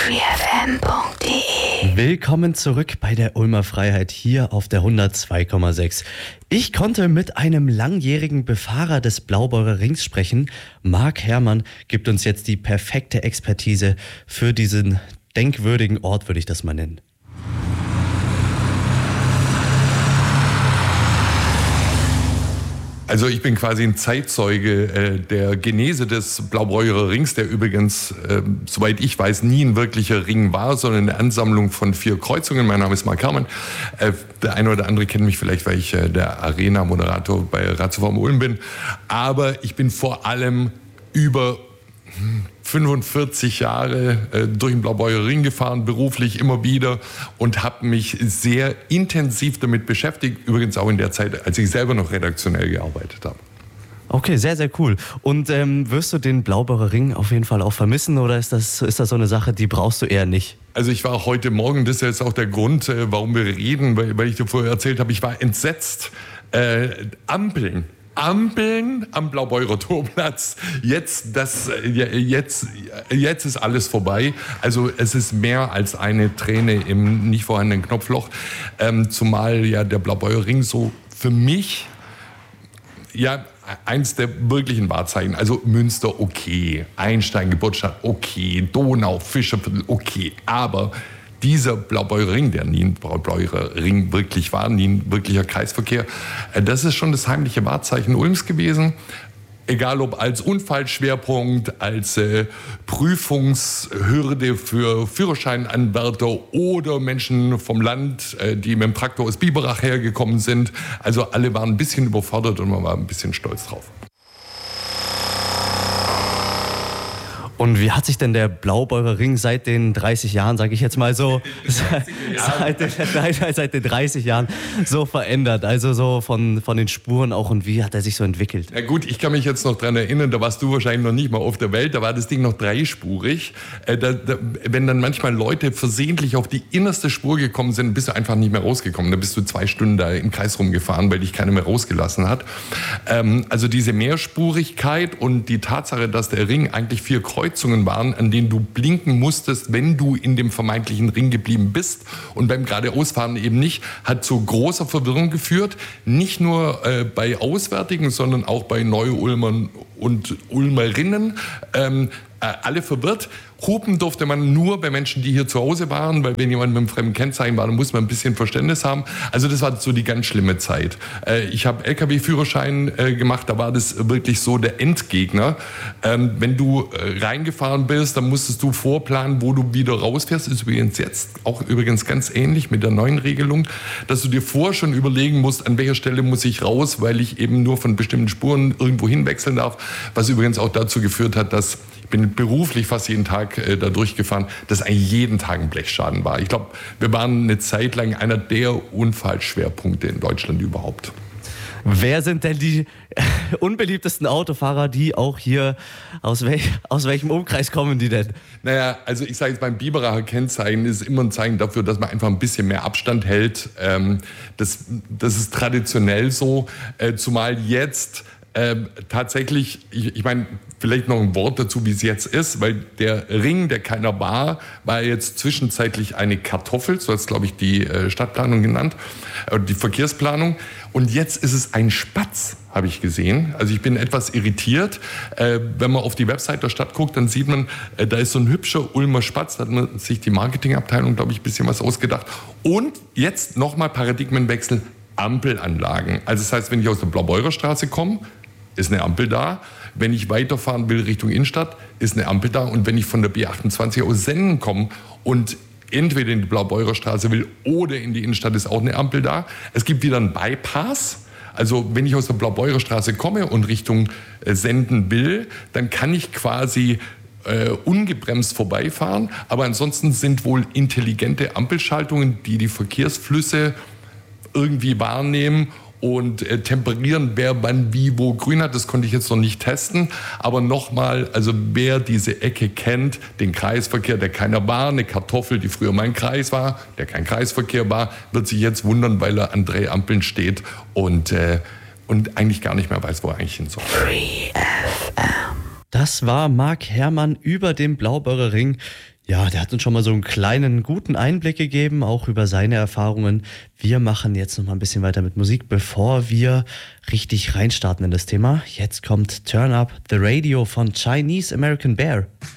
freefm.de. Willkommen zurück bei der Ulmer Freiheit hier auf der 102,6. Ich konnte mit einem langjährigen Befahrer des Blaubeurer Rings sprechen. Marc Herrmann gibt uns jetzt die perfekte Expertise für diesen denkwürdigen Ort, würde ich das mal nennen. Also ich bin quasi ein Zeitzeuge der Genese des Blaubeurer Rings, der übrigens, soweit ich weiß, nie ein wirklicher Ring war, sondern eine Ansammlung von 4 Kreuzungen. Mein Name ist Marc Herrmann. Der eine oder andere kennt mich vielleicht, weil ich der Arena-Moderator bei Ratiofarm Ulm bin. Aber ich bin vor allem über 45 Jahre durch den Blaubeurer Ring gefahren, beruflich immer wieder, und habe mich sehr intensiv damit beschäftigt, übrigens auch in der Zeit, als ich selber noch redaktionell gearbeitet habe. Okay, sehr, sehr cool. Und wirst du den Blaubeurer Ring auf jeden Fall auch vermissen, oder ist das so eine Sache, die brauchst du eher nicht? Also ich war heute Morgen, das ist jetzt auch der Grund, warum wir reden, weil ich dir vorher erzählt habe, ich war entsetzt. Ampeln am Blaubeurer Torplatz. Jetzt ist alles vorbei. Also es ist mehr als eine Träne im nicht vorhandenen Knopfloch. Zumal ja der Blaubeurer Ring so für mich eins der wirklichen Wahrzeichen. Also Münster okay, Einstein, Geburtsstadt okay, Donau, Fischerviertel okay. Aber dieser Blaubeurer Ring, der nie ein Blaubeurer Ring wirklich war, nie ein wirklicher Kreisverkehr, das ist schon das heimliche Wahrzeichen Ulms gewesen. Egal ob als Unfallschwerpunkt, als Prüfungshürde für Führerscheinanwärter oder Menschen vom Land, die mit dem Traktor aus Biberach hergekommen sind. Also alle waren ein bisschen überfordert und man war ein bisschen stolz drauf. Und wie hat sich denn der Blaubeurer Ring seit den 30 Jahren, sage ich jetzt mal so, seit den 30 Jahren so verändert? Also so von den Spuren auch, und wie hat er sich so entwickelt? Na gut, ich kann mich jetzt noch dran erinnern, da warst du wahrscheinlich noch nicht mal auf der Welt, da war das Ding noch dreispurig. Wenn dann manchmal Leute versehentlich auf die innerste Spur gekommen sind, bist du einfach nicht mehr rausgekommen. Da bist du 2 Stunden da im Kreis rumgefahren, weil dich keiner mehr rausgelassen hat. Also diese Mehrspurigkeit und die Tatsache, dass der Ring eigentlich 4 Kreuzungen waren, an denen du blinken musstest, wenn du in dem vermeintlichen Ring geblieben bist, und beim geradeausfahren eben nicht, hat zu großer Verwirrung geführt. Nicht nur bei Auswärtigen, sondern auch bei Neu-Ulmern und Ulmerinnen. Alle verwirrt. Hupen durfte man nur bei Menschen, die hier zu Hause waren, weil wenn jemand mit einem fremden Kennzeichen war, dann muss man ein bisschen Verständnis haben. Also das war so die ganz schlimme Zeit. Ich habe LKW-Führerschein gemacht, da war das wirklich so der Endgegner. Wenn du reingefahren bist, dann musstest du vorplanen, wo du wieder rausfährst. Ist übrigens ganz ähnlich mit der neuen Regelung, dass du dir vorher schon überlegen musst, an welcher Stelle muss ich raus, weil ich eben nur von bestimmten Spuren irgendwo hinwechseln darf. Was übrigens auch dazu geführt hat, dass ich bin beruflich fast jeden Tag da durchgefahren, dass eigentlich jeden Tag ein Blechschaden war. Ich glaube, wir waren eine Zeit lang einer der Unfallschwerpunkte in Deutschland überhaupt. Wer sind denn die unbeliebtesten Autofahrer, die auch hier, aus welchem Umkreis kommen die denn? Naja, also ich sage jetzt, beim Biberacher Kennzeichen ist immer ein Zeichen dafür, dass man einfach ein bisschen mehr Abstand hält. Das ist traditionell so, zumal jetzt tatsächlich, ich meine, vielleicht noch ein Wort dazu, wie es jetzt ist, weil der Ring, der keiner war jetzt zwischenzeitlich eine Kartoffel, so hat es, glaube ich, die Stadtplanung genannt, die Verkehrsplanung. Und jetzt ist es ein Spatz, habe ich gesehen. Also ich bin etwas irritiert. Wenn man auf die Website der Stadt guckt, dann sieht man, da ist so ein hübscher Ulmer Spatz. Da hat man sich die Marketingabteilung, glaube ich, ein bisschen was ausgedacht. Und jetzt nochmal Paradigmenwechsel, Ampelanlagen. Also das heißt, wenn ich aus der Blaubeurer Straße komme, ist eine Ampel da. Wenn ich weiterfahren will Richtung Innenstadt, ist eine Ampel da. Und wenn ich von der B28 aus Senden komme und entweder in die Blaubeurer Straße will oder in die Innenstadt, ist auch eine Ampel da. Es gibt wieder einen Bypass. Also wenn ich aus der Blaubeurer Straße komme und Richtung Senden will, dann kann ich quasi ungebremst vorbeifahren. Aber ansonsten sind wohl intelligente Ampelschaltungen, die die Verkehrsflüsse irgendwie wahrnehmen und temperieren, wer wann wie wo grün hat. Das konnte ich jetzt noch nicht testen. Aber nochmal, also wer diese Ecke kennt, den Kreisverkehr, der keiner war, eine Kartoffel, die früher mein Kreis war, der kein Kreisverkehr war, wird sich jetzt wundern, weil er an 3 Ampeln steht und eigentlich gar nicht mehr weiß, wo er eigentlich hin soll. Free FM. Das war Marc Herrmann über den Blaubeurer Ring. Ja, der hat uns schon mal so einen kleinen, guten Einblick gegeben, auch über seine Erfahrungen. Wir machen jetzt noch mal ein bisschen weiter mit Musik, bevor wir richtig reinstarten in das Thema. Jetzt kommt Turn Up the Radio von Chinese American Bear.